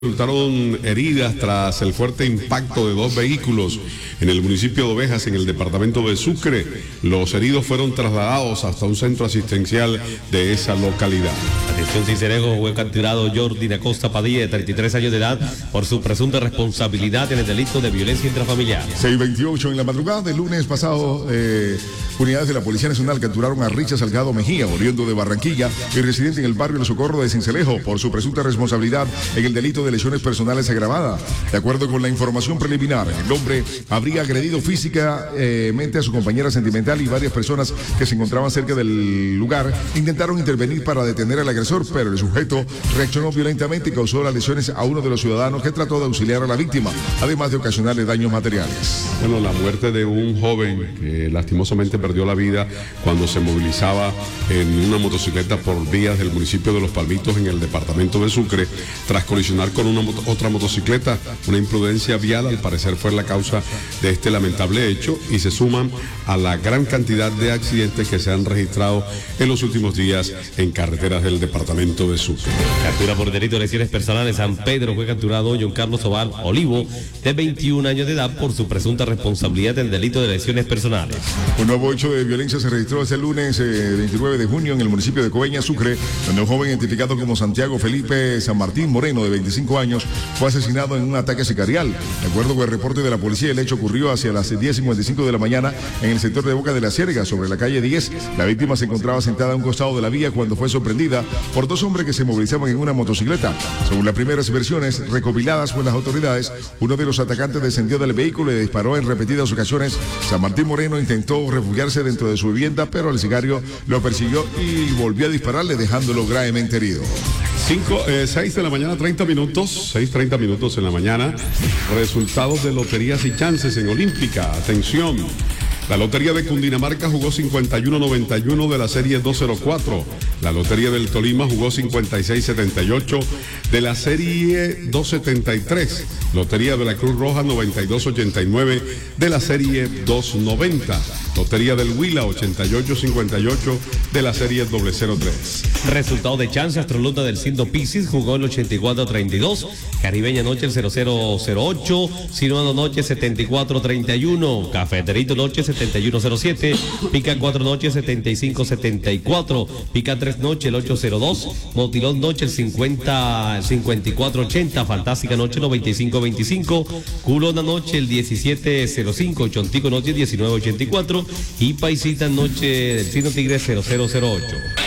Resultaron heridas tras el fuerte impacto de dos vehículos en el municipio de Ovejas, en el departamento de Sucre. Los heridos fueron trasladados hasta un centro asistencial de esa localidad. Atención, Cicerejo, fue capturado Jordi Acosta Padilla, de 33 años de edad, por su presunta responsabilidad en el delito de violencia intrafamiliar. 6:28 en la madrugada del lunes pasado, unidades de la Policía Nacional capturaron a Richard Salgado Mejía, oriundo de Barranquilla y residente en el barrio El Socorro de Cincelejo, por su presunta responsabilidad en el delito de lesiones personales agravada. De acuerdo con la información preliminar, el hombre habría agredido físicamente a su compañera sentimental y varias personas que se encontraban cerca del lugar intentaron intervenir para detener al agresor, pero el sujeto reaccionó violentamente y causó las lesiones a uno de los ciudadanos, que trató de auxiliar a la víctima, además de ocasionarle daños materiales. Bueno, la muerte de un joven que lastimosamente perdió la vida cuando se movilizaba en una motocicleta por vías del municipio de Los Palmitos, en el departamento de Sucre, tras colisionar con otra motocicleta. Una imprudencia vial al parecer fue la causa de este lamentable hecho, y se suman a la gran cantidad de accidentes que se han registrado en los últimos días en carreteras del departamento de Sucre. Captura por delito de lesiones personales. San Pedro fue capturado John Carlos Oval Olivo, de 21 años de edad, por su presunta responsabilidad en el delito de lesiones personales. Un nuevo hecho de violencia se registró este lunes 29 de junio en el municipio de Coveñas, Sucre, donde un joven identificado como Santiago Felipe San Martín Moreno, de 25 años, fue asesinado en un ataque sicarial. De acuerdo con el reporte de la policía, el hecho ocurrió hacia las 10:55 de la mañana en el sector de Boca de la Cierga, sobre la calle 10. La víctima se encontraba sentada a un costado de la vía cuando fue sorprendida por dos hombres que se movilizaban en una motocicleta. Según las primeras versiones recopiladas por las autoridades, uno de los atacantes descendió del vehículo y disparó en repetidas ocasiones. San Martín Moreno intentó refugiarse dentro de su vivienda, pero el sicario lo persiguió y volvió a dispararle, dejándolo gravemente herido. 6 de la mañana, 30 minutos, 6:30 minutos en la mañana. Resultados de loterías y chances en Olímpica. Atención. La Lotería de Cundinamarca jugó 51-91 de la serie 204. La Lotería del Tolima jugó 56-78 de la serie 273. Lotería de la Cruz Roja 92-89 de la serie 290. Lotería del Huila 88-58 de la serie 003. Resultado de chance: Astrolota del Cindo Piscis jugó el 84-32, Caribeña Noche el 0008, Sinuano Noche 74-31, Cafeterito Noche 7107, Pica 4 Noche 75-74, Pica 3 Noche el 802, Motilón Noche el 54-80, Fantástica Noche 95-25, Culona Noche el 1705, Chontico Noche 19-84 y Paisita Noche del Signo Tigre 0008.